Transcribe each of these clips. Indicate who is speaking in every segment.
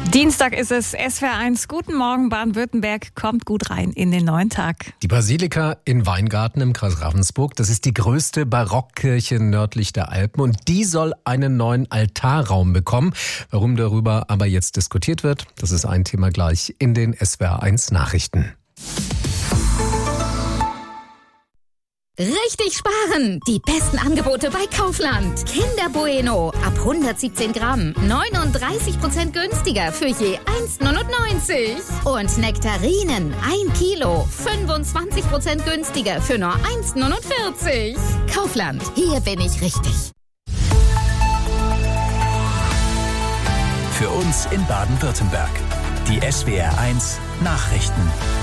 Speaker 1: Dienstag ist es, SWR1. Guten Morgen, Baden-Württemberg. Kommt gut rein in den neuen Tag.
Speaker 2: Die Basilika in Weingarten im Kreis Ravensburg, das ist die größte Barockkirche nördlich der Alpen und die soll einen neuen Altarraum bekommen. Warum darüber aber jetzt diskutiert wird, das ist ein Thema gleich in den SWR1 Nachrichten.
Speaker 3: Richtig sparen! Die besten Angebote bei Kaufland. Kinder Bueno ab 117 Gramm. 39% günstiger für je 1,99. Und Nektarinen 1 Kilo. 25% günstiger für nur 1,49. Kaufland, hier bin ich richtig.
Speaker 4: Für uns in Baden-Württemberg. Die SWR1 Nachrichten.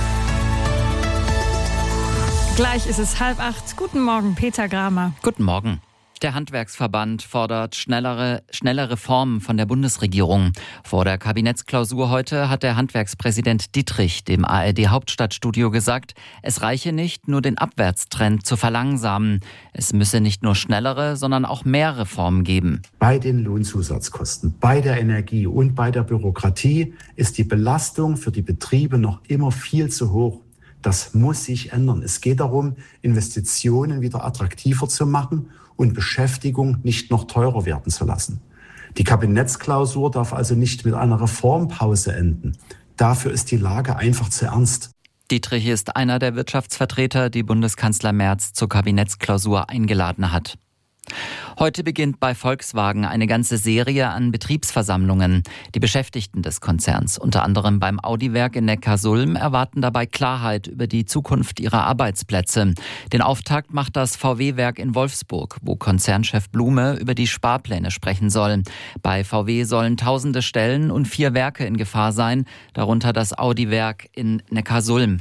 Speaker 1: Gleich ist es 7:30. Guten Morgen, Peter Gramer.
Speaker 5: Guten Morgen. Der Handwerksverband fordert schnelle Reformen von der Bundesregierung. Vor der Kabinettsklausur heute hat der Handwerkspräsident Dietrich dem ARD-Hauptstadtstudio gesagt, es reiche nicht, nur den Abwärtstrend zu verlangsamen. Es müsse nicht nur schnellere, sondern auch mehr Reformen geben.
Speaker 6: Bei den Lohnzusatzkosten, bei der Energie und bei der Bürokratie ist die Belastung für die Betriebe noch immer viel zu hoch. Das muss sich ändern. Es geht darum, Investitionen wieder attraktiver zu machen und Beschäftigung nicht noch teurer werden zu lassen. Die Kabinettsklausur darf also nicht mit einer Reformpause enden. Dafür ist die Lage einfach zu ernst.
Speaker 5: Dietrich ist einer der Wirtschaftsvertreter, die Bundeskanzler Merz zur Kabinettsklausur eingeladen hat. Heute beginnt bei Volkswagen eine ganze Serie an Betriebsversammlungen. Die Beschäftigten des Konzerns, unter anderem beim Audi-Werk in Neckarsulm, erwarten dabei Klarheit über die Zukunft ihrer Arbeitsplätze. Den Auftakt macht das VW-Werk in Wolfsburg, wo Konzernchef Blume über die Sparpläne sprechen soll. Bei VW sollen tausende Stellen und 4 Werke in Gefahr sein, darunter das Audi-Werk in Neckarsulm.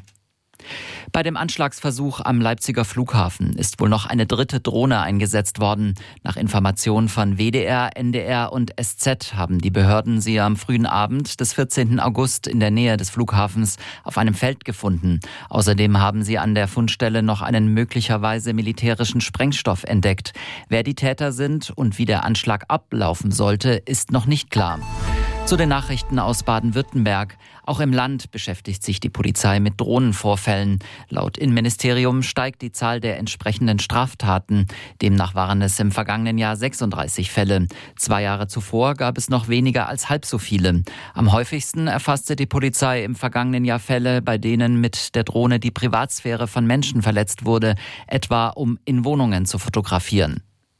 Speaker 5: Bei dem Anschlagsversuch am Leipziger Flughafen ist wohl noch eine 3. Drohne eingesetzt worden. Nach Informationen von WDR, NDR und SZ haben die Behörden sie am frühen Abend des 14. August in der Nähe des Flughafens auf einem Feld gefunden. Außerdem haben sie an der Fundstelle noch einen möglicherweise militärischen Sprengstoff entdeckt. Wer die Täter sind und wie der Anschlag ablaufen sollte, ist noch nicht klar. Zu den Nachrichten aus Baden-Württemberg. Auch im Land beschäftigt sich die Polizei mit Drohnenvorfällen. Laut Innenministerium steigt die Zahl der entsprechenden Straftaten. Demnach waren es im vergangenen Jahr 36 Fälle. 2 Jahre zuvor gab es noch weniger als halb so viele. Am häufigsten erfasste die Polizei im vergangenen Jahr Fälle, bei denen mit der Drohne die Privatsphäre von Menschen verletzt wurde, etwa um in Wohnungen zu fotografieren.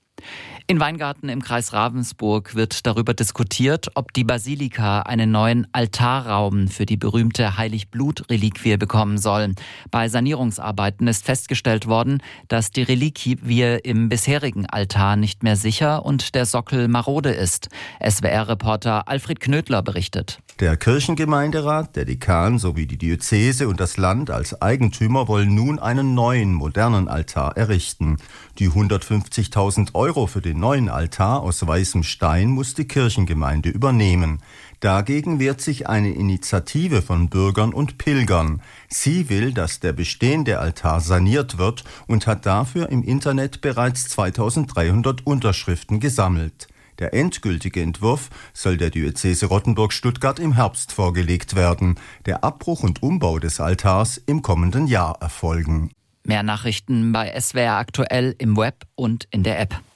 Speaker 5: In Weingarten im Kreis Ravensburg wird darüber diskutiert, ob die Basilika einen neuen Altarraum für die berühmte Heiligblut-Reliquie bekommen soll. Bei Sanierungsarbeiten ist festgestellt worden, dass die Reliquie im bisherigen Altar nicht mehr sicher und der Sockel marode ist. SWR-Reporter Alfred Knödler berichtet.
Speaker 7: Der Kirchengemeinderat, der Dekan sowie die Diözese und das Land als Eigentümer wollen nun einen neuen, modernen Altar errichten. Die 150.000 € für den neuen Altar aus weißem Stein muss die Kirchengemeinde übernehmen. Dagegen wehrt sich eine Initiative von Bürgern und Pilgern. Sie will, dass der bestehende Altar saniert wird und hat dafür im Internet bereits 2.300 Unterschriften gesammelt. Der endgültige Entwurf soll der Diözese Rottenburg-Stuttgart im Herbst vorgelegt werden. Der Abbruch und Umbau des Altars im kommenden Jahr erfolgen.
Speaker 5: Mehr Nachrichten bei SWR aktuell im Web und in der App.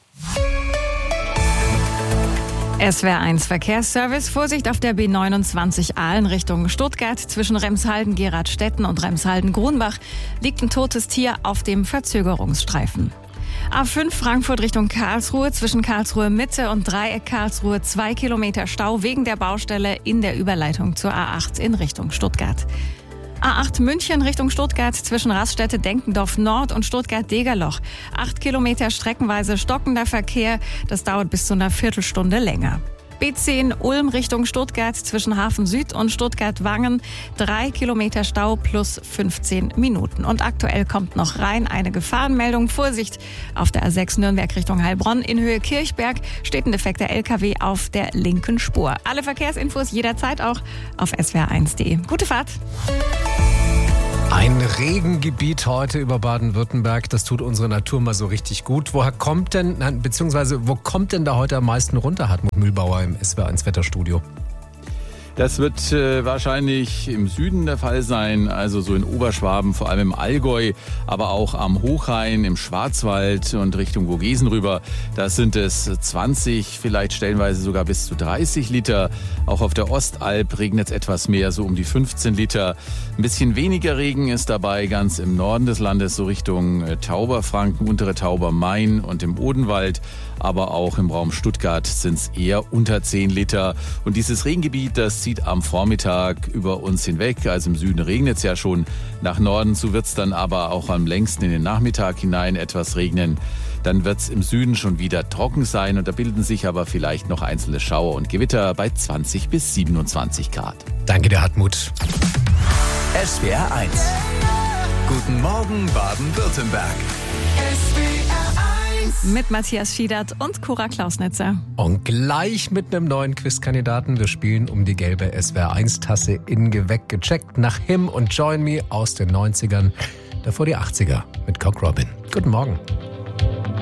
Speaker 1: SWR1 Verkehrsservice. Vorsicht auf der B29 Aalen Richtung Stuttgart. Zwischen Remshalden-Geradstetten und Remshalden-Grunbach liegt ein totes Tier auf dem Verzögerungsstreifen. A5 Frankfurt Richtung Karlsruhe, zwischen Karlsruhe Mitte und Dreieck Karlsruhe 2 Kilometer Stau wegen der Baustelle in der Überleitung zur A8 in Richtung Stuttgart. A8 München Richtung Stuttgart, zwischen Raststätte-Denkendorf Nord und Stuttgart-Degerloch. 8 Kilometer streckenweise stockender Verkehr, das dauert bis zu einer Viertelstunde länger. B10 Ulm Richtung Stuttgart, zwischen Hafen Süd und Stuttgart-Wangen 3 Kilometer Stau plus 15 Minuten. Und aktuell kommt noch rein eine Gefahrenmeldung. Vorsicht auf der A6 Nürnberg Richtung Heilbronn. In Höhe Kirchberg steht ein defekter LKW auf der linken Spur. Alle Verkehrsinfos jederzeit auch auf swr1.de. Gute Fahrt!
Speaker 2: Ein Regengebiet heute über Baden-Württemberg, das tut unsere Natur mal so richtig gut. Wo kommt denn da heute am meisten runter, Hartmut Mühlbauer im SWR1 Wetterstudio?
Speaker 8: Das wird wahrscheinlich im Süden der Fall sein, also so in Oberschwaben, vor allem im Allgäu, aber auch am Hochrhein, im Schwarzwald und Richtung Vogesen rüber. Da sind es 20, vielleicht stellenweise sogar bis zu 30 Liter. Auch auf der Ostalb regnet es etwas mehr, so um die 15 Liter. Ein bisschen weniger Regen ist dabei ganz im Norden des Landes, so Richtung Tauberfranken, untere Tauber, Main und im Odenwald. Aber auch im Raum Stuttgart sind es eher unter 10 Liter. Und dieses Regengebiet, das zieht am Vormittag über uns hinweg. Also im Süden regnet es ja schon. Nach Norden zu wird es dann aber auch am längsten in den Nachmittag hinein etwas regnen. Dann wird es im Süden schon wieder trocken sein und da bilden sich aber vielleicht noch einzelne Schauer und Gewitter bei 20 bis 27 Grad.
Speaker 2: Danke dir, Hartmut.
Speaker 4: SWR 1. Guten Morgen Baden-Württemberg.
Speaker 1: Mit Matthias Schiedert und Cora Klausnitzer.
Speaker 2: Und gleich mit einem neuen Quizkandidaten. Wir spielen um die gelbe SWR1-Tasse in Geweckt gecheckt nach Him und Join Me aus den 90ern. Davor die 80er mit Cock Robin. Guten Morgen.